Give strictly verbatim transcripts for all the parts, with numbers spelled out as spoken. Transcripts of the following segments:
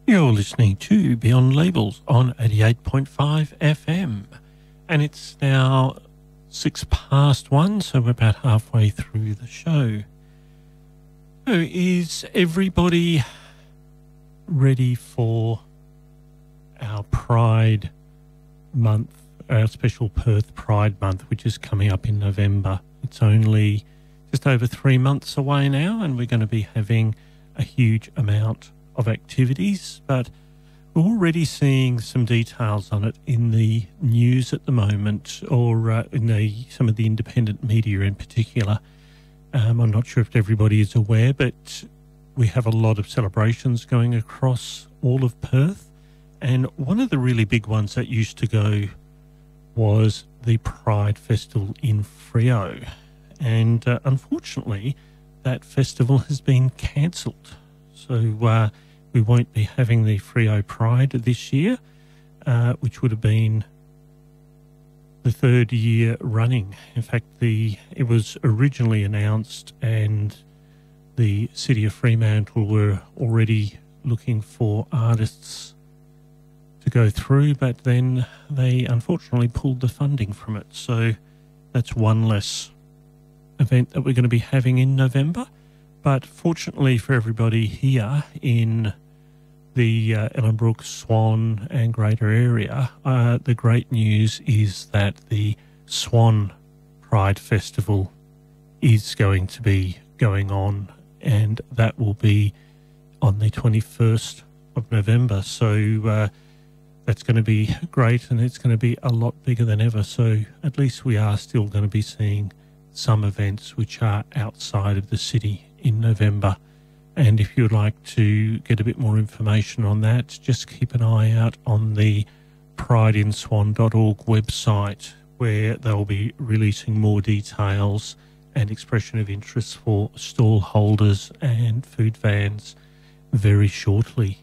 You're listening to Beyond Labels on eighty-eight point five F M, and it's now six past one, so we're about halfway through the show. So is everybody ready for our Pride Month, our special Perth Pride Month, which is coming up in November? It's only just over three months away now, and we're going to be having a huge amount of activities, but we're already seeing some details on it in the news at the moment, or uh, in the, some of the independent media in particular. Um, I'm not sure if everybody is aware, but we have a lot of celebrations going across all of Perth, and one of the really big ones that used to go was the Pride Festival in Freo, and uh, unfortunately that festival has been cancelled. So uh, we won't be having the Freo Pride this year, uh, which would have been the third year running. In fact, the it was originally announced and the City of Fremantle were already looking for artists to go through, but then they unfortunately pulled the funding from it. So that's one less event that we're going to be having in November. But fortunately for everybody here in the uh, Ellenbrook, Swan and greater area, uh, the great news is that the Swan Pride Festival is going to be going on, and that will be on the twenty-first of November. So uh, that's going to be great, and it's going to be a lot bigger than ever. So at least we are still going to be seeing some events which are outside of the city in November. And if you'd like to get a bit more information on that, just keep an eye out on the pride in swan dot org website, where they'll be releasing more details and expression of interest for stall holders and food vans very shortly.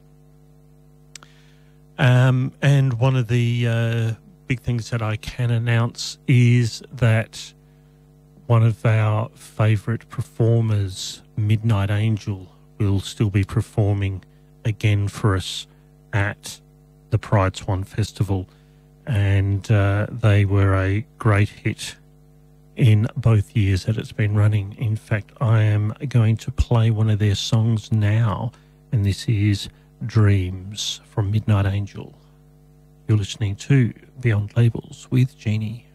Um, and one of the uh, big things that I can announce is that one of our favourite performers, Midnight Angel, will still be performing again for us at the Pride Swan Festival. And uh, they were a great hit in both years that it's been running. In fact, I am going to play one of their songs now, and this is Dreams from Midnight Angel. You're listening to Beyond Labels with Jeannie.